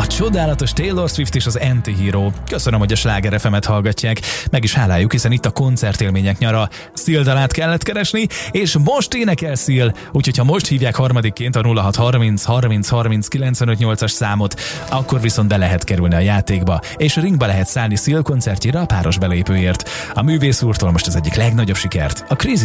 A csodálatos Taylor Swift és az Anti-Hero. Köszönöm, hogy a Sláger FM-et hallgatják. Meg is háláljuk, hiszen itt a koncertélmények nyara. Szil dalát kellett keresni, és most énekel Szil, úgyhogy ha most hívják harmadikként a 0630 30 30 958-as számot, akkor viszont be lehet kerülni a játékba, és ringbe lehet szállni Szil koncertjére a páros belépőért. A művész úrtól most az egyik legnagyobb sikert, a Crazy